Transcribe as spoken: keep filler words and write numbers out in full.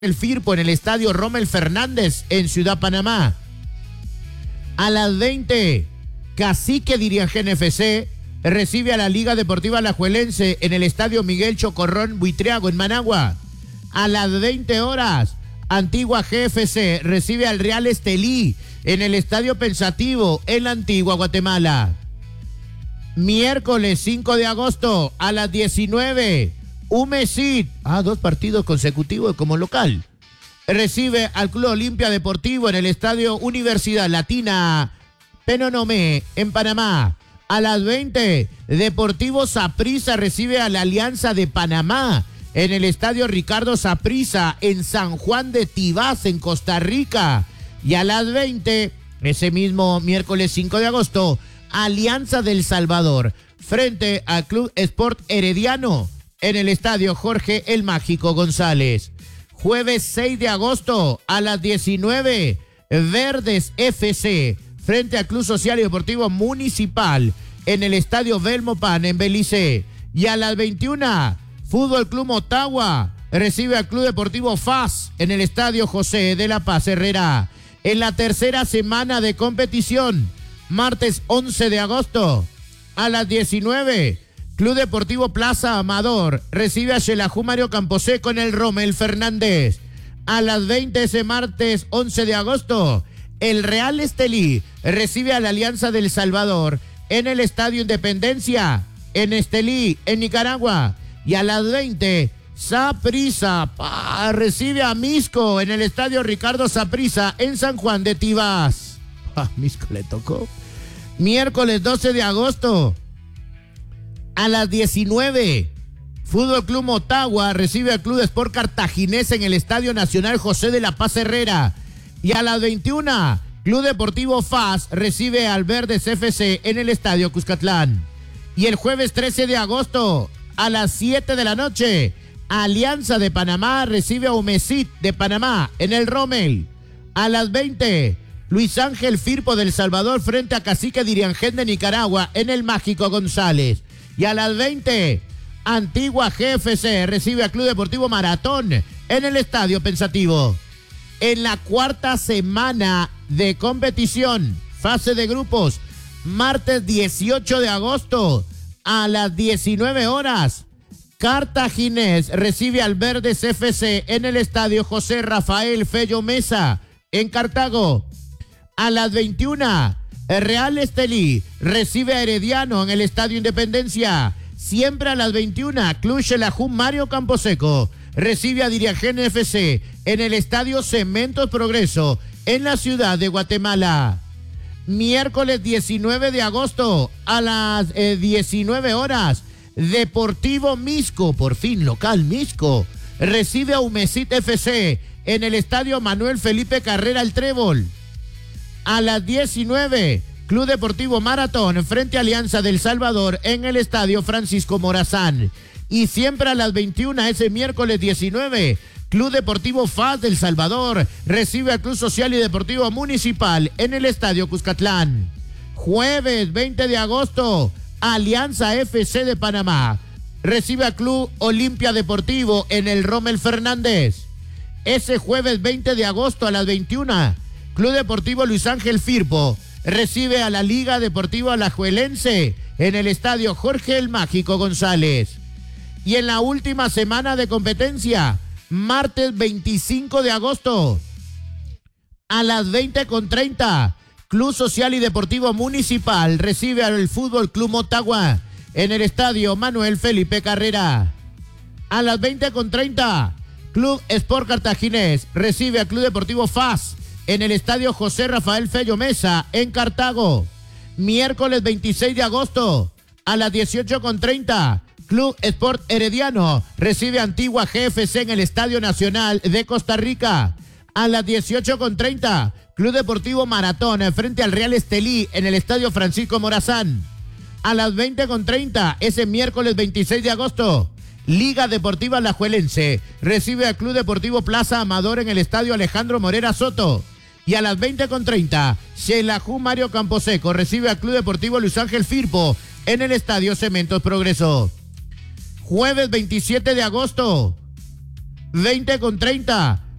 el Firpo en el estadio Rommel Fernández en Ciudad Panamá. A las veinte, Cacique Diriangén F C recibe a la Liga Deportiva Alajuelense en el estadio Miguel Chocorrón Buitriago en Managua. A las veinte horas, Antigua G F C recibe al Real Estelí en el estadio Pensativo en la Antigua Guatemala. Miércoles cinco de agosto a las diecinueve, Umesid, ah, dos partidos consecutivos como local, recibe al Club Olimpia Deportivo en el estadio Universidad Latina Penonomé en Panamá. A las veinte, Deportivo Saprissa recibe a la Alianza de Panamá en el estadio Ricardo Saprissa en San Juan de Tibás en Costa Rica. Y a las veinte, ese mismo miércoles cinco de agosto, Alianza del Salvador frente al Club Sport Herediano en el estadio Jorge el Mágico González. Jueves seis de agosto a las diecinueve, Verdes F C frente al Club Social y Deportivo Municipal en el estadio Belmopan en Belice. Y a las veintiuna, Fútbol Club Motagua recibe al Club Deportivo F A S en el estadio José de la Paz Herrera. En la tercera semana de competición, martes once de agosto a las diecinueve, Club Deportivo Plaza Amador recibe a Xelajú Mario Camposeco en el Rommel Fernández. A las veinte ese martes once de agosto, el Real Estelí recibe a la Alianza del Salvador en el Estadio Independencia en Estelí, en Nicaragua. Y a las veinte, Saprissa pa, recibe a Misco en el Estadio Ricardo Saprissa en San Juan de Tibás. A Misco le tocó. Miércoles doce de agosto a las diecinueve, Fútbol Club Motagua recibe al Club Sport Cartaginés en el Estadio Nacional José de la Paz Herrera. Y a las veintiuna, Club Deportivo F A S recibe al Verdes F C en el Estadio Cuscatlán. Y el jueves trece de agosto a las siete de la noche, Alianza de Panamá recibe a Umesid de Panamá en el Rommel. A las veinte, Luis Ángel Firpo del Salvador frente a Cacique Diriangén de Nicaragua en el Mágico González. Y a las veinte, Antigua G F C recibe a Club Deportivo Maratón en el Estadio Pensativo. En la cuarta semana de competición, fase de grupos, martes dieciocho de agosto a las diecinueve horas, Cartaginés recibe al Verdes F C en el Estadio José Rafael Fello Mesa en Cartago. A las veintiuna, el Real Estelí recibe a Herediano en el Estadio Independencia. Siempre a las veintiuna, Club Xelajú Mario Camposeco recibe a Diriangén F C en el Estadio Cementos Progreso en la ciudad de Guatemala. Miércoles diecinueve de agosto a las eh, diecinueve horas, Deportivo Misco, por fin local Misco, recibe a Umesid F C en el Estadio Manuel Felipe Carrera El Trébol. A las diecinueve, Club Deportivo Maratón frente a Alianza del Salvador en el Estadio Francisco Morazán. Y siempre a las veintiuna, ese miércoles diecinueve, Club Deportivo F A S del Salvador recibe al Club Social y Deportivo Municipal en el Estadio Cuscatlán. Jueves veinte de agosto, Alianza F C de Panamá recibe al Club Olimpia Deportivo en el Rommel Fernández. Ese jueves veinte de agosto a las veintiuna, Club Deportivo Luis Ángel Firpo recibe a la Liga Deportiva Alajuelense en el Estadio Jorge el Mágico González. Y en la última semana de competencia, martes veinticinco de agosto, a las veinte con treinta, Club Social y Deportivo Municipal recibe al Fútbol Club Motagua en el Estadio Manuel Felipe Carrera. A las veinte con treinta, Club Sport Cartaginés recibe al Club Deportivo F A S en el Estadio José Rafael Fello Mesa en Cartago. Miércoles veintiséis de agosto a las dieciocho con treinta, Club Sport Herediano recibe a Antigua G F C en el Estadio Nacional de Costa Rica. A las dieciocho con treinta, Club Deportivo Maratón frente al Real Estelí en el Estadio Francisco Morazán. A las veinte con treinta, ese miércoles veintiséis de agosto, Liga Deportiva Alajuelense recibe al Club Deportivo Plaza Amador en el Estadio Alejandro Morera Soto. Y a las veinte con treinta, Xelajú Mario Camposeco recibe al Club Deportivo Luis Ángel Firpo en el Estadio Cementos Progreso. Jueves veintisiete de agosto, veinte con treinta,